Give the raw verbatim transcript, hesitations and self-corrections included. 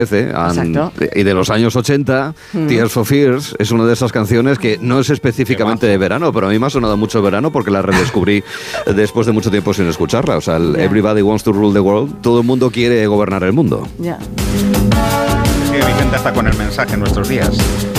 Exacto. Y de los años ochenta, mm. Tears for Fears es una de esas canciones que no es específicamente de verano, pero a mí me ha sonado mucho verano porque la redescubrí después de mucho tiempo sin escucharla. O sea, el yeah. Everybody Wants to Rule the World, todo el mundo quiere gobernar el mundo. Ya. Yeah. Es que Vicente está con el mensaje en nuestros días.